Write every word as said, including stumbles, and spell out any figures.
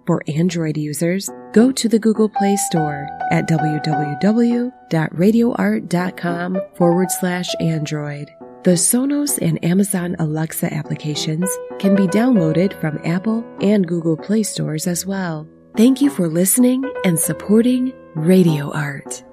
For Android users, go to the Google Play Store at www.radioart.com forward slash Android. The Sonos and Amazon Alexa applications can be downloaded from Apple and Google Play stores as well. Thank you for listening and supporting Radio Art.